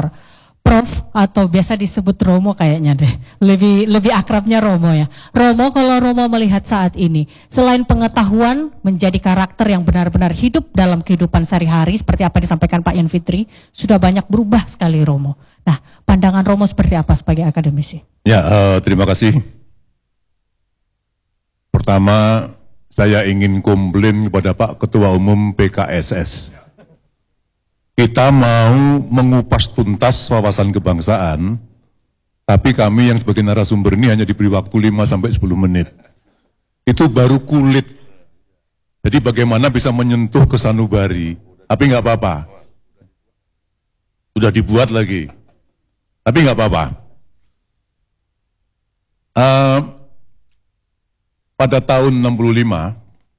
Dr. Prof atau biasa disebut Romo kayaknya deh. Lebih akrabnya Romo ya. Romo, kalau Romo melihat saat ini, selain pengetahuan menjadi karakter yang benar-benar hidup dalam kehidupan sehari-hari seperti apa disampaikan Pak Yan Fitri, sudah banyak berubah sekali Romo. Nah, pandangan Romo seperti apa sebagai akademisi? Ya, terima kasih. Pertama, saya ingin komplain kepada Pak Ketua Umum PKSS. Kita mau mengupas tuntas wawasan kebangsaan, tapi kami yang sebagai narasumber ini hanya diberi waktu 5-10 menit. Itu baru kulit. Jadi bagaimana bisa menyentuh ke sanubari, tapi nggak apa-apa. Sudah dibuat lagi, tapi nggak apa-apa. Pada tahun 65,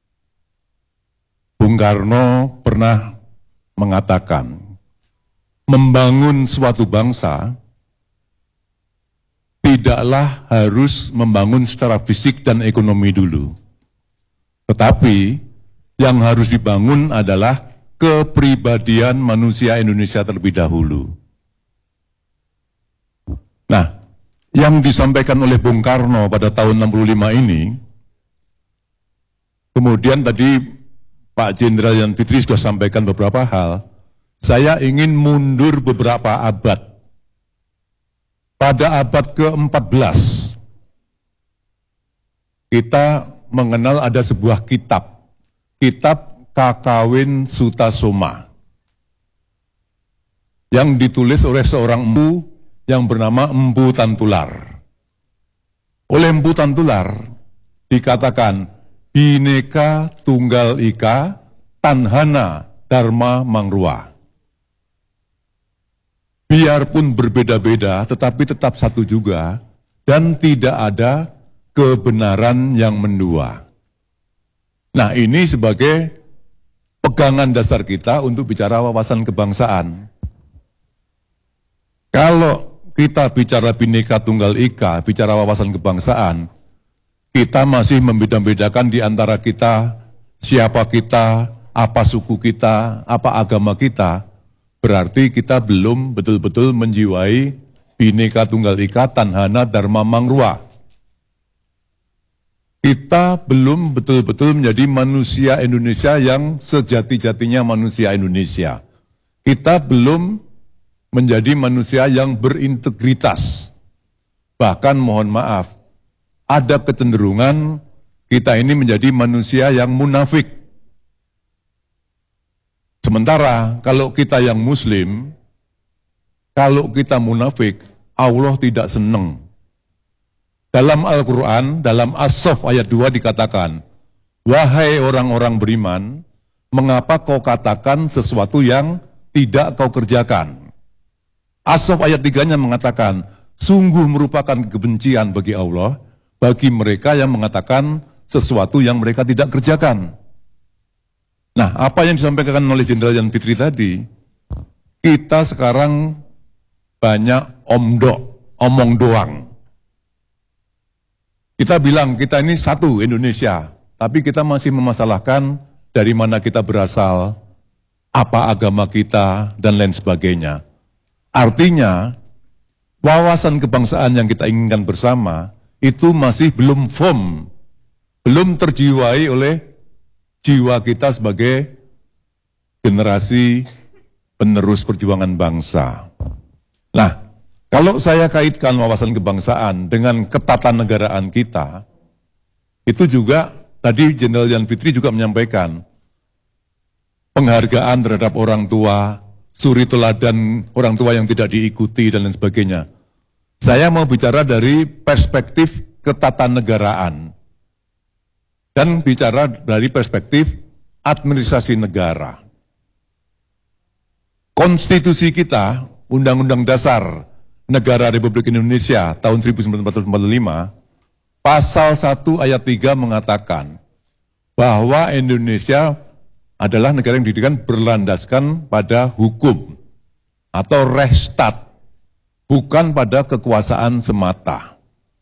Bung Karno pernah mengatakan, membangun suatu bangsa tidaklah harus membangun secara fisik dan ekonomi dulu. Tetapi yang harus dibangun adalah kepribadian manusia Indonesia terlebih dahulu. Nah, yang disampaikan oleh Bung Karno pada tahun 65 ini, kemudian tadi Pak Jenderal Yan Fitri sudah sampaikan beberapa hal. Saya ingin mundur beberapa abad. Pada abad ke-14, kita mengenal ada sebuah kitab. Kitab Kakawin Sutasoma. Yang ditulis oleh seorang empu yang bernama Empu Tantular. Oleh Empu Tantular dikatakan, Bhinneka Tunggal Ika, Tanhana Dharma Mangrua. Biarpun berbeda-beda, tetapi tetap satu juga, dan tidak ada kebenaran yang mendua. Nah, ini sebagai pegangan dasar kita untuk bicara wawasan kebangsaan. Kalau kita bicara Bhinneka Tunggal Ika, bicara wawasan kebangsaan, kita masih membeda-bedakan di antara kita, siapa kita, apa suku kita, apa agama kita, berarti kita belum betul-betul menjiwai Bhinneka Tunggal Ika, Tanhana Dharma Mangrua. Kita belum betul-betul menjadi manusia Indonesia yang sejati-jatinya manusia Indonesia. Kita belum menjadi manusia yang berintegritas. Bahkan mohon maaf, ada kecenderungan kita ini menjadi manusia yang munafik. Sementara kalau kita yang muslim, kalau kita munafik, Allah tidak senang. Dalam Al-Quran, dalam As-Saff ayat 2 dikatakan, wahai orang-orang beriman, mengapa kau katakan sesuatu yang tidak kau kerjakan? As-Saff ayat 3-nya mengatakan, sungguh merupakan kebencian bagi Allah, bagi mereka yang mengatakan sesuatu yang mereka tidak kerjakan. Nah, apa yang disampaikan oleh Jenderal Yan Fitri tadi, kita sekarang banyak omong doang. Kita bilang kita ini satu Indonesia, tapi kita masih memasalahkan dari mana kita berasal, apa agama kita, dan lain sebagainya. Artinya, wawasan kebangsaan yang kita inginkan bersama, itu masih belum firm, belum terjiwai oleh jiwa kita sebagai generasi penerus perjuangan bangsa. Nah, kalau saya kaitkan wawasan kebangsaan dengan ketatanegaraan kita, itu juga tadi Jenderal Yan Fitri juga menyampaikan penghargaan terhadap orang tua, suri teladan orang tua yang tidak diikuti dan lain sebagainya. Saya mau bicara dari perspektif ketatanegaraan dan bicara dari perspektif administrasi negara. Konstitusi kita, Undang-Undang Dasar Negara Republik Indonesia tahun 1945, pasal 1 ayat 3 mengatakan bahwa Indonesia adalah negara yang didirikan berlandaskan pada hukum atau Rechtsstaat, bukan pada kekuasaan semata.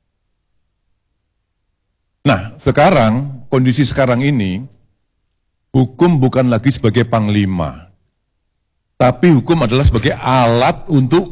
Nah, sekarang, kondisi sekarang ini, hukum bukan lagi sebagai panglima, tapi hukum adalah sebagai alat untuk